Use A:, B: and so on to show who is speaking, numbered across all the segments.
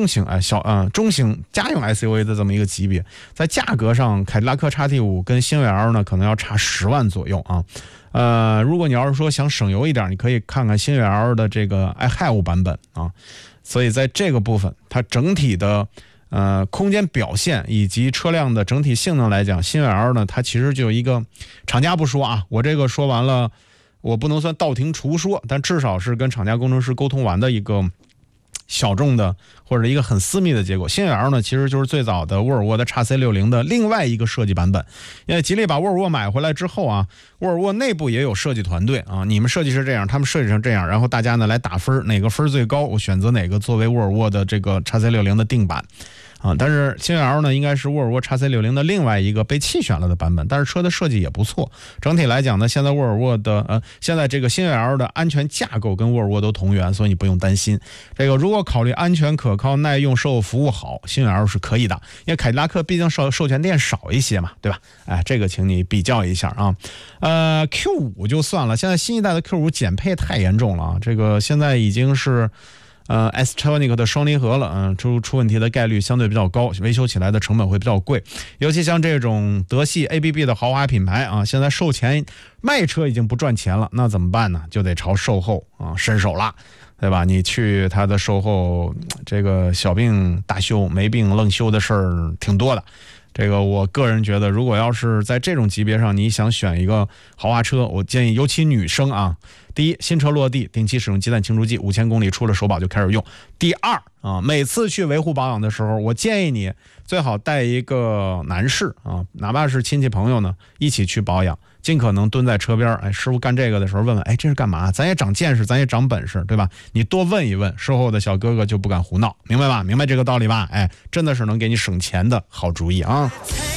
A: 中型中型家用 SUV 的这么一个级别，在价格上，凯迪拉克 XT5 跟新锐 L 呢可能要差10万左右啊。如果你要是说想省油一点，你可以看看新锐 L 的这个 iHive 版本啊。所以在这个部分，它整体的空间表现以及车辆的整体性能来讲，新锐 L 呢，它其实就有一个厂家不说啊，我这个说完了，我不能算道听途说，但至少是跟厂家工程师沟通完的一个小众的或者一个很私密的结果。新锐 L 呢，其实就是最早的沃尔沃的 XC60 的另外一个设计版本。因为吉利把沃尔沃买回来之后啊，沃尔沃内部也有设计团队啊，你们设计是这样，他们设计成这样，然后大家呢来打分，哪个分最高，我选择哪个作为沃尔沃的这个 XC60 的定版。但是新锐 L 呢，应该是沃尔沃 XC60 的另外一个被弃选了的版本，但是车的设计也不错。整体来讲呢，现在沃尔沃的现在这个新锐 L 的安全架构跟沃尔沃都同源，所以你不用担心。这个如果考虑安全可靠、耐用、售后服务好，新锐 L 是可以的。因为凯迪拉克毕竟授权店少一些嘛，对吧？这个请你比较一下啊。Q5 就算了，现在新一代的 Q5 减配太严重了啊，这个现在已经是。S-Tronic 的双离合了，出问题的概率相对比较高，维修起来的成本会比较贵。尤其像这种德系 ABB 的豪华品牌啊，现在售前卖车已经不赚钱了，那怎么办呢？就得朝售后伸手了，对吧？你去它的售后，这个小病大修，没病愣修的事儿挺多的。这个我个人觉得，如果要是在这种级别上，你想选一个豪华车，我建议尤其女生啊，第一，新车落地定期使用鸡蛋清除剂，5000公里出了首保就开始用。第二每次去维护保养的时候，我建议你最好带一个男士啊，哪怕是亲戚朋友呢，一起去保养，尽可能蹲在车边，师傅干这个的时候问问，这是干嘛？咱也长见识，咱也长本事，对吧？你多问一问，售后的小哥哥就不敢胡闹，明白吧？明白这个道理吧？真的是能给你省钱的好主意啊！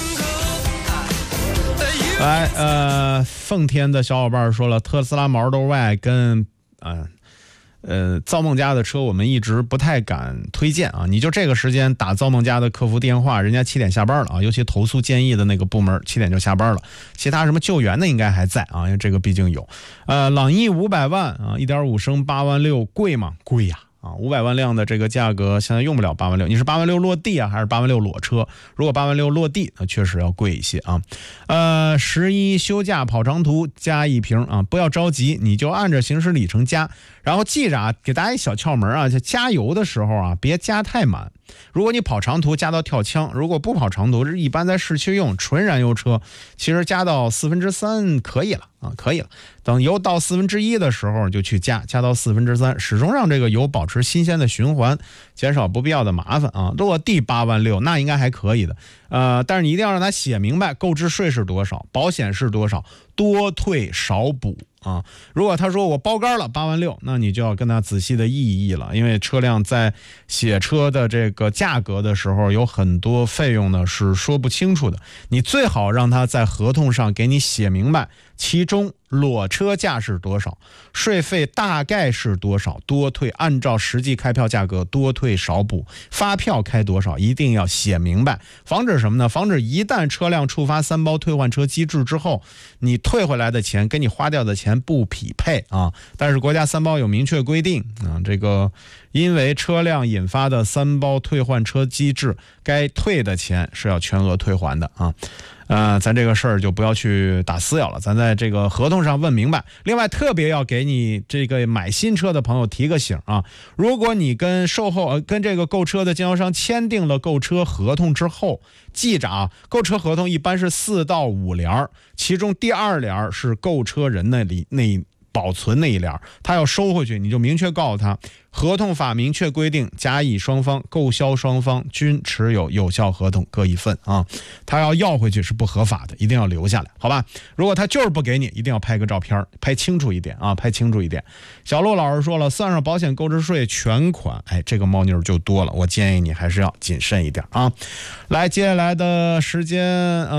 A: 来，奉天的小伙伴说了，特斯拉 Model Y 跟造梦家的车我们一直不太敢推荐啊。你就这个时间打造梦家的客服电话，人家7点下班了啊，尤其投诉建议的那个部门7点就下班了，其他什么救援的应该还在啊，因为这个毕竟有。朗逸500万啊，1.5升8万6，贵吗？贵呀。500万辆的这个价格现在用不了8万6，你是8万6落地啊，还是8万6裸车？如果8万6落地，那确实要贵一些啊。11休假跑长途加一瓶啊，不要着急，你就按着行驶里程加，然后记着啊，给大家一小窍门啊，就加油的时候啊，别加太满。如果你跑长途加到跳枪，如果不跑长途，一般在市区用纯燃油车，其实加到3/4可以了啊，可以了。等油到1/4的时候就去加到3/4，始终让这个油保持新鲜的循环，减少不必要的麻烦啊。落地8万6，那应该还可以的。但是你一定要让他写明白购置税是多少，保险是多少，多退少补啊。如果他说我包干了8万6，那你就要跟他仔细的议了，因为车辆在写车的这个价格的时候，有很多费用呢是说不清楚的，你最好让他在合同上给你写明白，其中裸车价是多少，税费大概是多少，多退按照实际开票价格多退少补，发票开多少一定要写明白，防止什么呢？防止一旦车辆触发3包退换车机制之后，你退回来的钱跟你花掉的钱不匹配啊。但是国家3包有明确规定啊，这个因为车辆引发的3包退换车机制，该退的钱是要全额退还的啊。咱这个事儿就不要去打私咬了，咱在这个合同上问明白。另外，特别要给你这个买新车的朋友提个醒啊，如果你跟售后跟这个购车的经销商签订了购车合同之后，记着啊，购车合同一般是4到5联，其中第2联是购车人那保存那一联，他要收回去，你就明确告诉他，合同法明确规定，甲乙双方购销双方均持有有效合同各一份啊，他要回去是不合法的，一定要留下来，好吧？如果他就是不给你，一定要拍个照片，拍清楚一点啊，拍清楚一点。小陆老师说了，算上保险购置税全款，这个猫腻就多了，我建议你还是要谨慎一点啊。来，接下来的时间，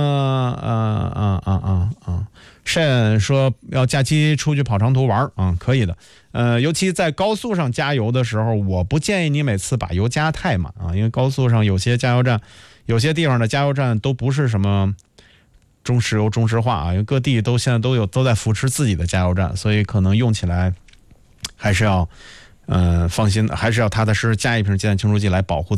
A: 慎说要假期出去跑长途玩啊，可以的。尤其在高速上加油的时候，我不建议你每次把油加太满啊，因为高速上有些加油站，有些地方的加油站都不是什么中石油、中石化啊，因为各地现在都在扶持自己的加油站，所以可能用起来还是要放心的，还是要踏踏实实加一瓶鸡蛋清除剂来保护